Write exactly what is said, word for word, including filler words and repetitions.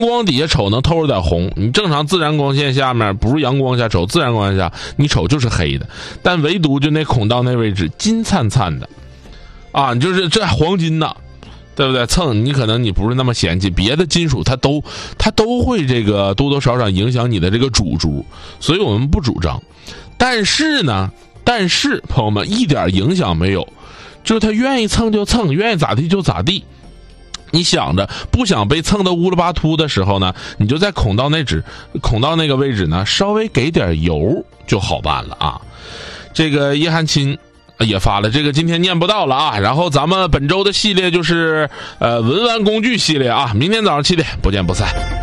光底下瞅能透着点红，你正常自然光线下面，不是阳光下瞅，自然光线下你瞅就是黑的，但唯独就那孔道那位置金灿灿的啊，就是这黄金呐，对不对？蹭你可能你不是那么嫌弃，别的金属它都它都会这个多多少少影响你的这个主珠，所以我们不主张。但是呢，但是朋友们一点影响没有，就是他愿意蹭就蹭，愿意咋地就咋地。你想着不想被蹭得乌了巴秃的时候呢，你就在孔道那指孔道那个位置呢，稍微给点油就好办了啊。这个叶汉钦也发了，这个今天念不到了啊。然后咱们本周的系列就是呃文玩工具系列啊，明天早上七点不见不散。